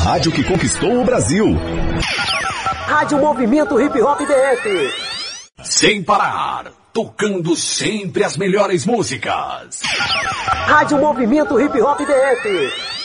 rádio que conquistou o Brasil. Rádio Movimento Hip Hop DF. Sem parar, tocando sempre as melhores músicas. Rádio Movimento Hip Hop DF.